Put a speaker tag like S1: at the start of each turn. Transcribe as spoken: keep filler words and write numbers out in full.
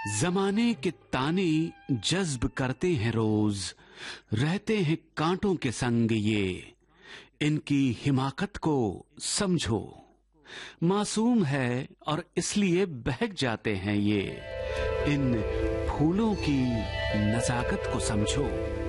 S1: जमाने के ताने जज्ब करते हैं रोज, रहते हैं कांटों के संग ये, इनकी हिमाकत को समझो। मासूम है और इसलिए बहक जाते हैं ये, इन फूलों की नजाकत को समझो।